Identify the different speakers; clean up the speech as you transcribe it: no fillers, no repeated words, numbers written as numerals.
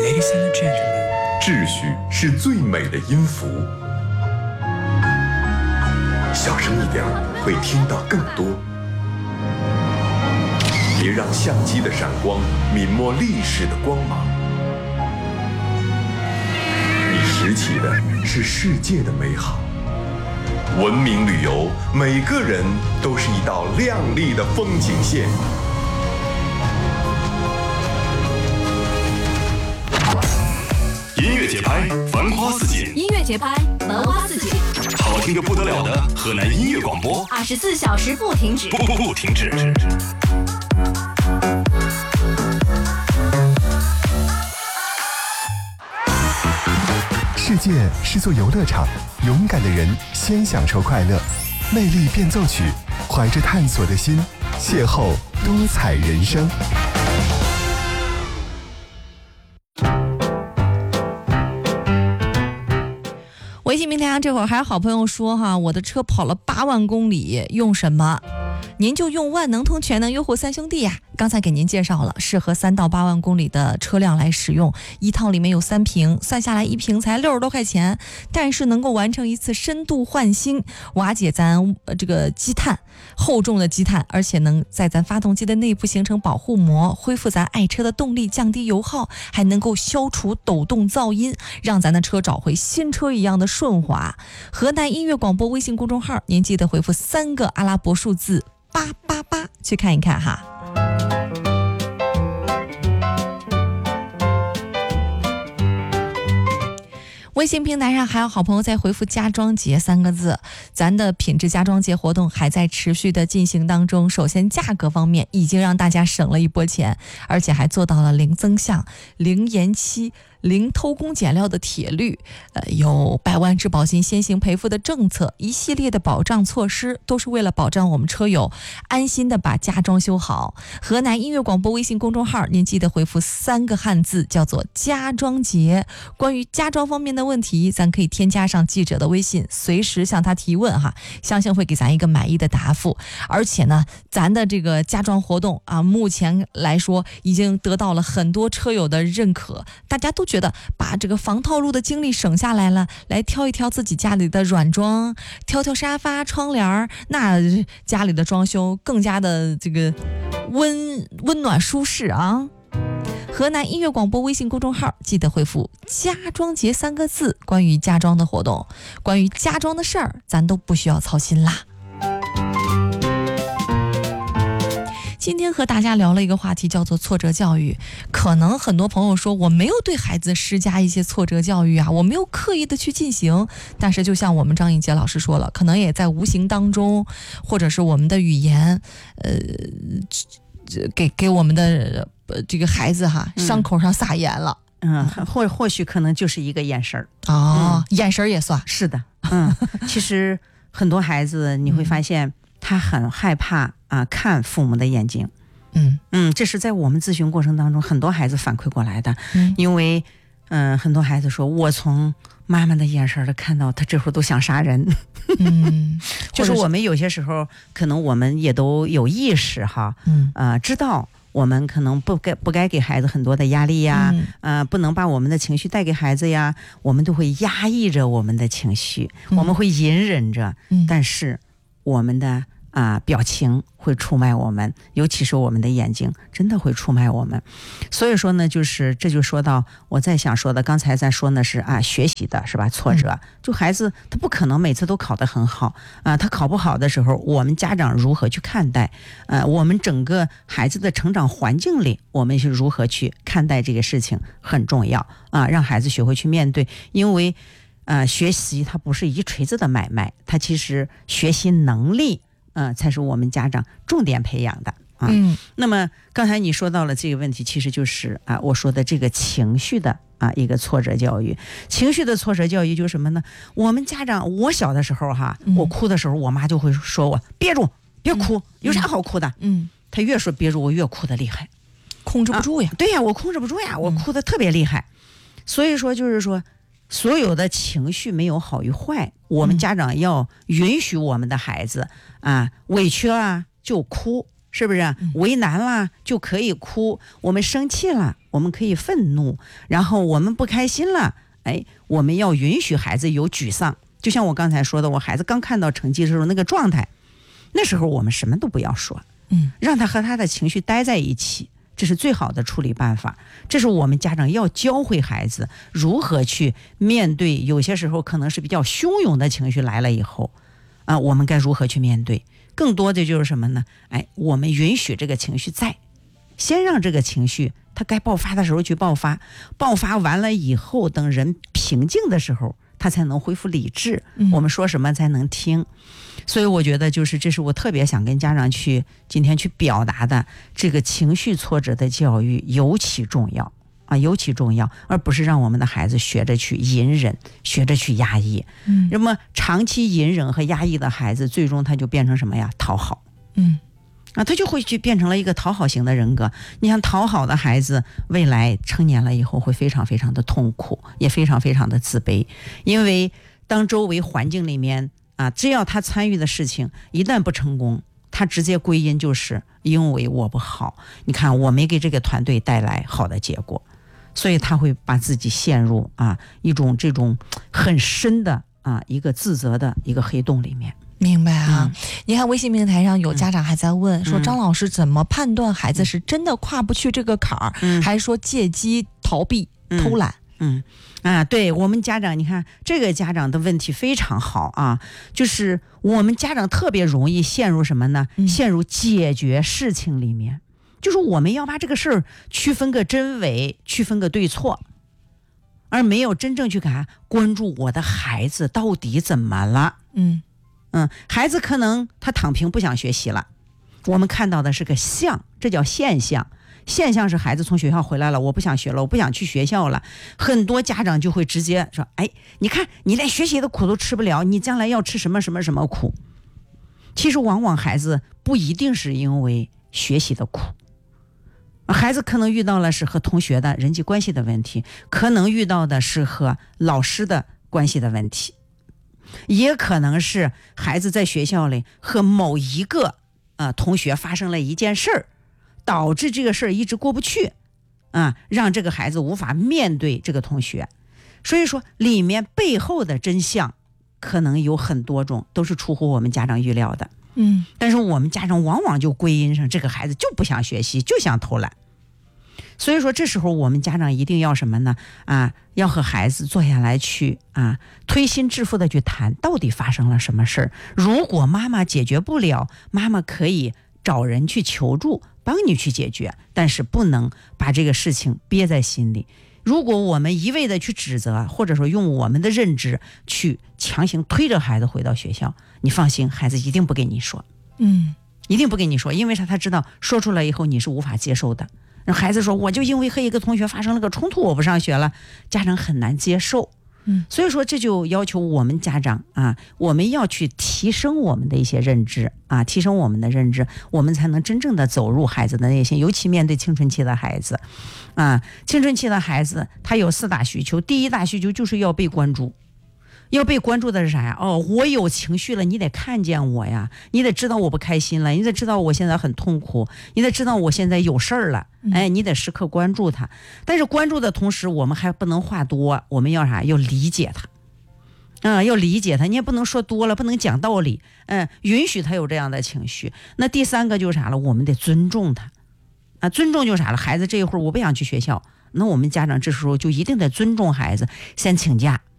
Speaker 1: Ladies and gentlemen，
Speaker 2: 秩序是最美的音符。小声一点，会听到更多。别让相机的闪光泯没历史的光芒。你拾起的是世界的美好。文明旅游，每个人都是一道亮丽的风景线。
Speaker 3: 音乐节拍，繁花似锦；
Speaker 4: 音乐节拍，文花似锦；
Speaker 3: 好听得不得了的河南音乐广播
Speaker 4: ，24小时不停止，
Speaker 3: 不停止。
Speaker 5: 世界是座游乐场，勇敢的人先享受快乐。魅力变奏曲，怀着探索的心，邂逅多彩人生。
Speaker 6: 微信平台上这会儿还有好朋友说哈，我的车跑了8万公里，用什么？您就用万能通全能优惠3兄弟呀！刚才给您介绍了，适合3到8万公里的车辆来使用，一套里面有3瓶，算下来一瓶才60多块钱，但是能够完成一次深度换新，瓦解咱这个积碳，厚重的积碳，而且能在咱发动机的内部形成保护膜，恢复咱爱车的动力，降低油耗，还能够消除抖动噪音，让咱的车找回新车一样的顺滑。河南音乐广播微信公众号，您记得回复3个阿拉伯数字888去看一看哈。微信平台上还有好朋友在回复家装节3个字，咱的品质家装节活动还在持续的进行当中。首先价格方面已经让大家省了一波钱，而且还做到了零增项、零延期、零偷工减料的铁律，有100万质保金先行赔付的政策，一系列的保障措施都是为了保障我们车友安心的把家装修好。河南音乐广播微信公众号，您记得回复3个汉字，叫做家装节。关于家装方面的问题，咱可以添加上记者的微信，随时向他提问哈，相信会给咱一个满意的答复。而且呢，咱的这个家装活动啊，目前来说已经得到了很多车友的认可，大家都觉得把这个防套路的精力省下来了，来挑一挑自己家里的软装，挑挑沙发、窗帘，那家里的装修更加的这个温暖舒适啊。河南音乐广播微信公众号，记得回复家装节3个字，关于家装的活动，关于家装的事儿，咱都不需要操心啦。今天和大家聊了一个话题，叫做挫折教育。可能很多朋友说，我没有对孩子施加一些挫折教育啊，我没有刻意的去进行。但是就像我们张颖杰老师说了，可能也在无形当中，或者是我们的语言，给我们的这个孩子哈伤口上撒盐了。
Speaker 7: 或许可能就是一个眼神
Speaker 6: 眼神也算
Speaker 7: 是的。其实很多孩子你会发现，他很害怕看父母的眼睛。这是在我们咨询过程当中很多孩子反馈过来的。因为很多孩子说，我从妈妈的眼神看到他这会儿都想杀人。就是我们有些时候可能我们也都有意识哈，知道我们可能不该给孩子很多的压力呀，不能把我们的情绪带给孩子呀，我们都会压抑着我们的情绪，我们会隐忍着，但是我们的表情会出卖我们，尤其是我们的眼睛真的会出卖我们。所以说呢，这就说到我在想说的，刚才咱说呢是学习的是吧，挫折，就孩子他不可能每次都考得很好他考不好的时候，我们家长如何去看待我们整个孩子的成长环境里，我们是如何去看待这个事情很重要让孩子学会去面对。因为学习它不是一锤子的买卖，它其实学习能力才是我们家长重点培养的那么刚才你说到了这个问题，其实就是我说的这个情绪的一个挫折教育。情绪的挫折教育就是什么呢？我们家长，我小的时候我哭的时候，我妈就会说我憋住，别哭，有啥好哭的？她越说憋住，我越哭得厉害，
Speaker 6: 控制不住呀。
Speaker 7: 对呀，我控制不住呀，我哭得特别厉害。所以说就是说，所有的情绪没有好与坏，我们家长要允许我们的孩子委屈就哭， 是不是？为难了就可以哭，我们生气了，我们可以愤怒，然后我们不开心了，我们要允许孩子有沮丧。就像我刚才说的，我孩子刚看到成绩的时候那个状态，那时候我们什么都不要说，让他和他的情绪待在一起，这是最好的处理办法。这是我们家长要教会孩子如何去面对，有些时候可能是比较汹涌的情绪来了以后，我们该如何去面对。更多的就是什么呢？我们允许这个情绪在，先让这个情绪它该爆发的时候去爆发，爆发完了以后，等人平静的时候，他才能恢复理智，我们说什么才能听。所以我觉得这是我特别想跟家长今天去表达的，这个情绪挫折的教育尤其重要尤其重要，而不是让我们的孩子学着去隐忍，学着去压抑。那么长期隐忍和压抑的孩子，最终他就变成什么呀？讨好。他就会去变成了一个讨好型的人格。你像讨好的孩子，未来成年了以后会非常非常的痛苦，也非常非常的自卑。因为当周围环境里面只要他参与的事情一旦不成功，他直接归因就是因为我不好，你看我没给这个团队带来好的结果，所以他会把自己陷入一种这种很深的一个自责的一个黑洞里面。
Speaker 6: 明白你看微信平台上有家长还在问说，张老师怎么判断孩子是真的跨不去这个坎儿，还说借机逃避偷懒？对，我们家长，你看这个家长的问题非常好就是我们家长特别容易陷入什么呢？陷入解决事情里面，就是我们要把这个事儿区分个真伪，区分个对错，而没有真正去关注我的孩子到底怎么了。孩子可能他躺平不想学习了，我们看到的是个象，这叫现象。现象是孩子从学校回来了，我不想学了，我不想去学校了。很多家长就会直接说，你看你连学习的苦都吃不了，你将来要吃什么什么什么苦。其实往往孩子不一定是因为学习的苦，孩子可能遇到了是和同学的人际关系的问题，可能遇到的是和老师的关系的问题，也可能是孩子在学校里和某一个同学发生了一件事儿，导致这个事儿一直过不去让这个孩子无法面对这个同学。所以说里面背后的真相可能有很多种，都是出乎我们家长预料的。但是我们家长往往就归因上这个孩子就不想学习，就想偷懒。所以说这时候我们家长一定要什么呢？要和孩子坐下来去推心置腹的去谈到底发生了什么事儿。如果妈妈解决不了，妈妈可以找人去求助，帮你去解决，但是不能把这个事情憋在心里。如果我们一味的去指责，或者说用我们的认知去强行推着孩子回到学校，你放心，孩子一定不跟你说，一定不跟你说，因为他知道说出来以后你是无法接受的。让孩子说我就因为和一个同学发生了个冲突，我不上学了，家长很难接受。所以说这就要求我们家长我们要去提升我们的一些认知提升我们的认知，我们才能真正的走入孩子的内心。尤其面对青春期的孩子青春期的孩子他有4大需求，第一大需求就是要被关注。要被关注的是啥呀？我有情绪了，你得看见我呀，你得知道我不开心了，你得知道我现在很痛苦，你得知道我现在有事儿了，你得时刻关注他。但是关注的同时，我们还不能话多，我们要啥？要理解他，要理解他，你也不能说多了，不能讲道理，允许他有这样的情绪。那第3个就是啥了？我们得尊重他，尊重就是啥了？孩子这一会儿我不想去学校，那我们家长这时候就一定得尊重孩子，先请假。